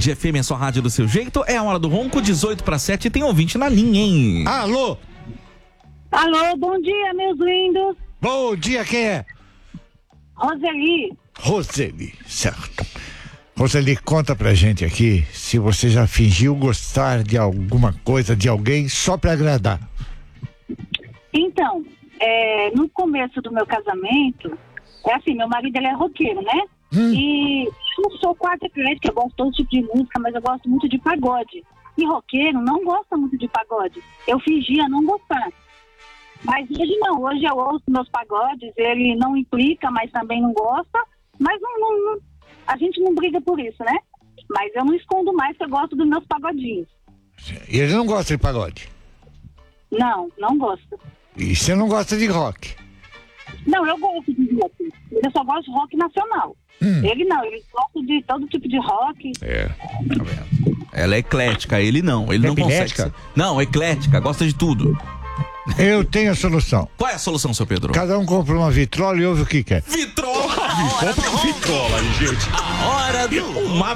Band FM, a sua rádio do seu jeito. É a hora do ronco, 18:07, tem ouvinte na linha, hein? Alô? Alô, bom dia, meus lindos. Bom dia, quem é? Roseli. Roseli, certo. Roseli, conta pra gente aqui se você já fingiu gostar de alguma coisa, de alguém, só pra agradar. Então, no começo do meu casamento, meu marido ele é roqueiro, né? E eu sou quase eclética, eu gosto de todo tipo de música, mas eu gosto muito de pagode. E roqueiro não gosta muito de pagode. Eu fingia não gostar. Mas hoje não, hoje eu ouço meus pagodes, ele não implica, mas também não gosta. Mas não, a gente não briga por isso, né? Mas eu não escondo mais que eu gosto dos meus pagodinhos. E ele não gosta de pagode? Não gosto. E você não gosta de rock? Não, eu gosto de rock. Eu só gosto de rock nacional. Ele não, ele gosta de todo tipo de rock. É, tá vendo? Ela é eclética, ele não. Ele não consegue Epilética? ser. Não, eclética, gosta de tudo. Eu tenho a solução. Qual é a solução, seu Pedro? Cada um compra uma vitrola e ouve o que quer. Vitrola! Vitrola, gente. A hora do... Uma